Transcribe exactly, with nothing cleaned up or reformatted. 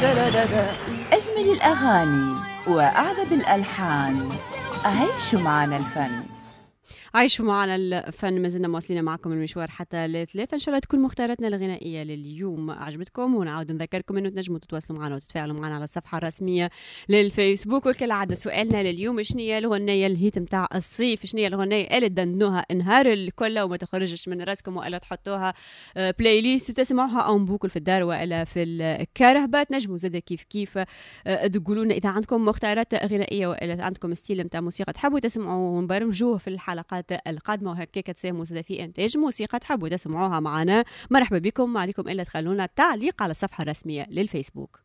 أجمل الأغاني وأعذب الألحان، عيشوا معنا الفن. عيشوا معنا الفن، ما زلنا مواصلين معكم المشوار حتى لثلاثة. إن شاء الله تكون مختاراتنا الغنائية لليوم عجبتكم، ونعاود نذكركم إنه تنجموا تتواصلوا معنا وتتفاعلوا معنا على الصفحة الرسمية للفيسبوك. وكالعادة سؤالنا لليوم: شنو هي الغنية الهيت متاع الصيف؟ شنو هي الغنية اللي تدندنوها نهار الكل وما تخرجش من راسكم، وإلا تحطوها بلاي ليست وتسمعوها أون بوكل في الدار وإلا في الكرهبة؟ تنجموا زاد كيف كيف تقولوا لنا إذا عندكم مختارات غنائية وإلا عندكم ستيل متاع موسيقى تحبوا تسمعوا ونبرمجوه في الحلقات القادمة، وهكاك تساهموا في إنتاج موسيقى تحبوا تسمعوها معنا. مرحبا بكم، ما عليكم إلا تخلونا تعليق على الصفحة الرسمية للفيسبوك.